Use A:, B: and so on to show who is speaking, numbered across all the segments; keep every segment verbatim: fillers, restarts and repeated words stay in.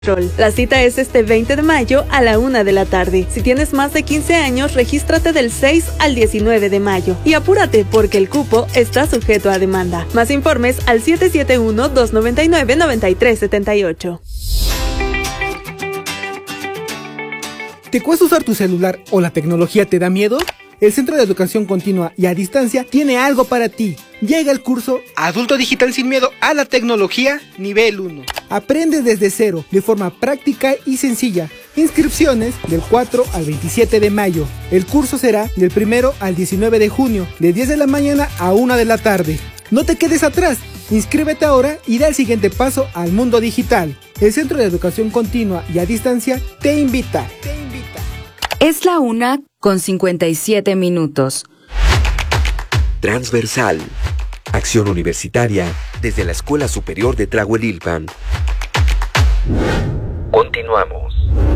A: La cita es este veinte de mayo a la una de la tarde. Si tienes más de quince años, regístrate del seis al diecinueve de mayo. Y apúrate porque el cupo está sujeto a demanda. Más informes al siete siete uno, dos nueve nueve, nueve tres siete ocho.
B: ¿Te cuesta usar tu celular o la tecnología te da miedo? El Centro de Educación Continua y a Distancia tiene algo para ti. Llega el curso Adulto Digital sin Miedo a la Tecnología Nivel uno. Aprende desde cero, de forma práctica y sencilla. Inscripciones del cuatro al veintisiete de mayo. El curso será del primero al diecinueve de junio, de diez de la mañana a una de la tarde. No te quedes atrás. Inscríbete ahora y da el siguiente paso al mundo digital. El Centro de Educación Continua y a Distancia te invita. Te invita.
C: Es la una con cincuenta y siete minutos.
D: Transversal. Acción universitaria desde la Escuela Superior de Tlahuelilpan. Continuamos.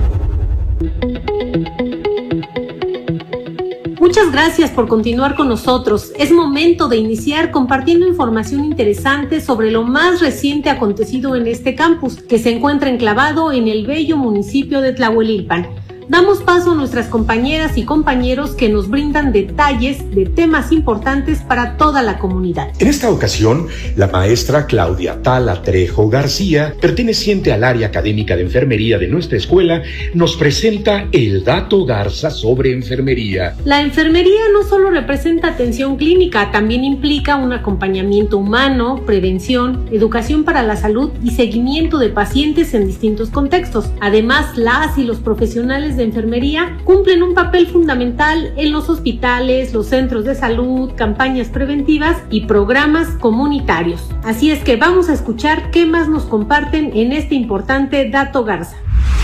E: Muchas gracias por continuar con nosotros. Es momento de iniciar compartiendo información interesante sobre lo más reciente acontecido en este campus, que se encuentra enclavado en el bello municipio de Tlahuelilpan. Damos paso a nuestras compañeras y compañeros que nos brindan detalles de temas importantes para toda la comunidad.
F: En esta ocasión, la maestra Claudia Tala Trejo García, perteneciente al área académica de enfermería de nuestra escuela, nos presenta el dato Garza sobre enfermería.
E: La enfermería no solo representa atención clínica, también implica un acompañamiento humano, prevención, educación para la salud y seguimiento de pacientes en distintos contextos. Además, las y los profesionales de enfermería cumplen un papel fundamental en los hospitales, los centros de salud, campañas preventivas y programas comunitarios. Así es que vamos a escuchar qué más nos comparten en este importante dato Garza.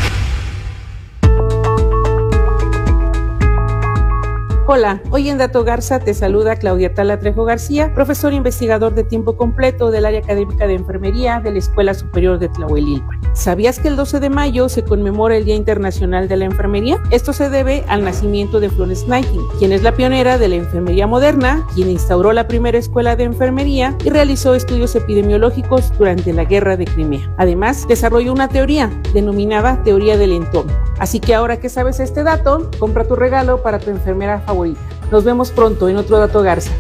G: Hola, hoy en Dato Garza te saluda Claudia Tala Trejo García, profesor investigador de tiempo completo del área académica de enfermería de la Escuela Superior de Tlahuelilpan. ¿Sabías que el doce de mayo se conmemora el Día Internacional de la Enfermería? Esto se debe al nacimiento de Florence Nightingale, quien es la pionera de la enfermería moderna, quien instauró la primera escuela de enfermería y realizó estudios epidemiológicos durante la Guerra de Crimea. Además, desarrolló una teoría denominada teoría del entorno. Así que ahora que sabes este dato, compra tu regalo para tu enfermera favorita. Nos vemos pronto en otro Dato Garza.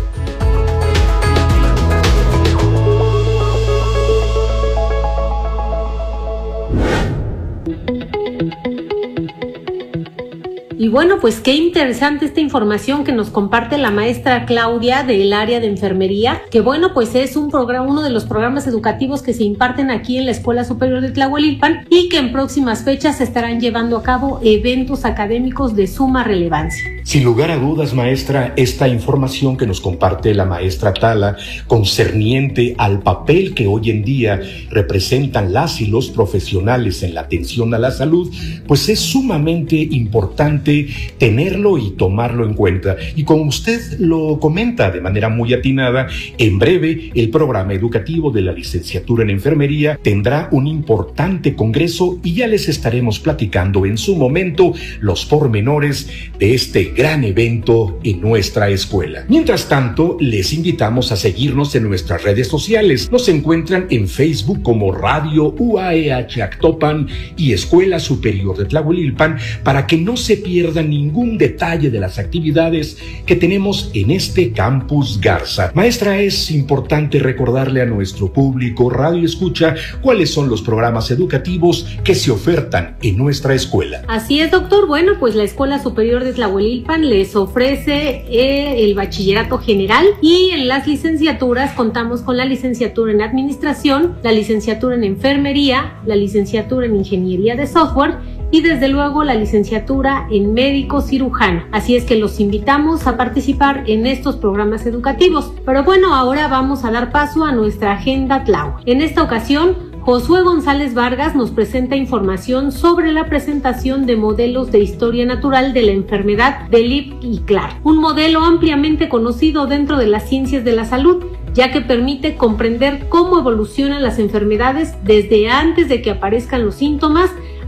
E: Y bueno, pues qué interesante esta información que nos comparte la maestra Claudia del área de enfermería, que bueno, pues es un programa, uno de los programas educativos que se imparten aquí en la Escuela Superior de Tlahuelilpan y que en próximas fechas se estarán llevando a cabo eventos académicos de suma relevancia.
F: Sin lugar a dudas, maestra, esta información que nos comparte la maestra Tala concerniente al papel que hoy en día representan las y los profesionales en la atención a la salud, pues es sumamente importante tenerlo y tomarlo en cuenta. Y como usted lo comenta de manera muy atinada, en breve el programa educativo de la licenciatura en enfermería tendrá un importante congreso y ya les estaremos platicando en su momento los pormenores de este gran evento en nuestra escuela. Mientras tanto, les invitamos a seguirnos en nuestras redes sociales. Nos encuentran en Facebook como Radio U A E H Actopan y Escuela Superior de Tlahuelilpan para que no se pierdan ningún detalle de las actividades que tenemos en este campus Garza. Maestra, es importante recordarle a nuestro público radio escucha cuáles son los programas educativos que se ofertan en nuestra escuela.
E: Así es, doctor. Bueno, pues la Escuela Superior de Tlahuelilpan les ofrece eh, el bachillerato general y en las licenciaturas contamos con la licenciatura en administración, la licenciatura en enfermería, la licenciatura en ingeniería de software y desde luego la licenciatura en médico cirujano. Así es que los invitamos a participar en estos programas educativos. Pero bueno, ahora vamos a dar paso a nuestra agenda Tlau. En esta ocasión, Josué González Vargas nos presenta información sobre la presentación de modelos de historia natural de la enfermedad de Lip y Clark, un modelo ampliamente conocido dentro de las ciencias de la salud, ya que permite comprender cómo evolucionan las enfermedades desde antes de que aparezcan los síntomas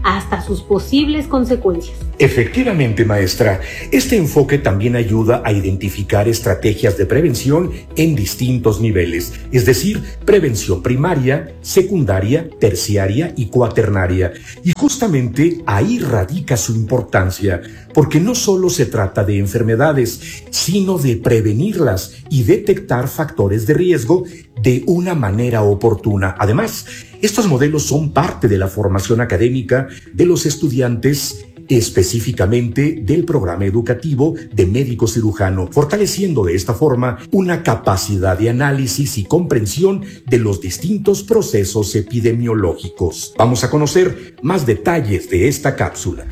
E: hasta sus posibles consecuencias.
F: Efectivamente, maestra, este enfoque también ayuda a identificar estrategias de prevención en distintos niveles, es decir, prevención primaria, secundaria, terciaria y cuaternaria. Y justamente ahí radica su importancia, porque no solo se trata de enfermedades, sino de prevenirlas y detectar factores de riesgo de una manera oportuna. Además, estos modelos son parte de la formación académica de los estudiantes, específicamente del programa educativo de médico cirujano, fortaleciendo de esta forma una capacidad de análisis y comprensión de los distintos procesos epidemiológicos. Vamos a conocer más detalles de esta cápsula.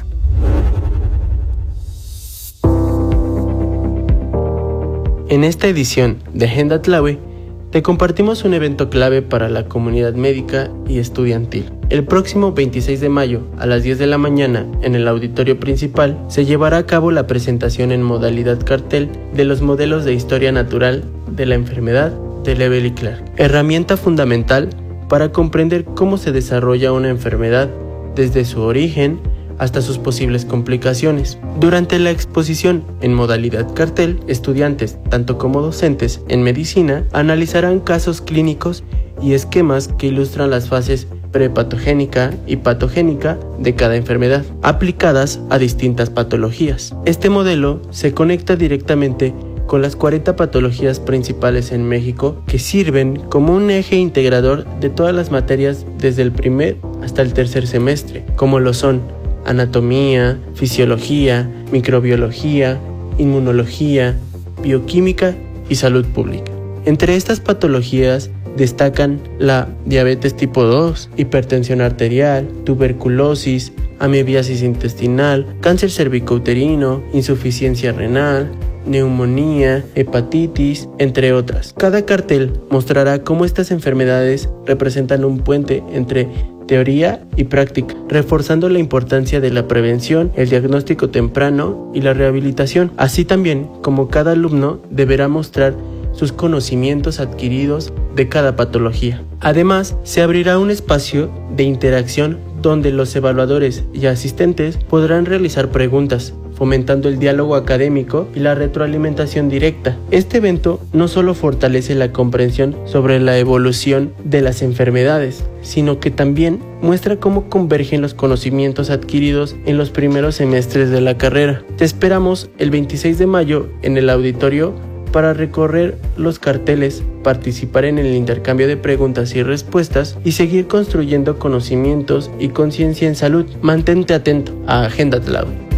H: En esta edición de Agenda Tlawe, te compartimos un evento clave para la comunidad médica y estudiantil. El próximo veintiséis de mayo, a las diez de la mañana, en el auditorio principal, se llevará a cabo la presentación en modalidad cartel de los modelos de historia natural de la enfermedad de Lebel y Clark, herramienta fundamental para comprender cómo se desarrolla una enfermedad desde su origen hasta sus posibles complicaciones. Durante la exposición en modalidad cartel, estudiantes, tanto como docentes en medicina, analizarán casos clínicos y esquemas que ilustran las fases prepatogénica y patogénica de cada enfermedad, aplicadas a distintas patologías. Este modelo se conecta directamente con las cuarenta patologías principales en México, que sirven como un eje integrador de todas las materias desde el primer hasta el tercer semestre, como lo son anatomía, fisiología, microbiología, inmunología, bioquímica y salud pública. Entre estas patologías destacan la diabetes tipo dos, hipertensión arterial, tuberculosis, amebiasis intestinal, cáncer cervicouterino, insuficiencia renal, neumonía, hepatitis, entre otras. Cada cartel mostrará cómo estas enfermedades representan un puente entre teoría y práctica, reforzando la importancia de la prevención, el diagnóstico temprano y la rehabilitación, así también como cada alumno deberá mostrar sus conocimientos adquiridos de cada patología. Además, se abrirá un espacio de interacción donde los evaluadores y asistentes podrán realizar preguntas, fomentando el diálogo académico y la retroalimentación directa. Este evento no solo fortalece la comprensión sobre la evolución de las enfermedades, sino que también muestra cómo convergen los conocimientos adquiridos en los primeros semestres de la carrera. Te esperamos el veintiséis de mayo en el auditorio para recorrer los carteles, participar en el intercambio de preguntas y respuestas y seguir construyendo conocimientos y conciencia en salud. Mantente atento a Agenda Tlawe.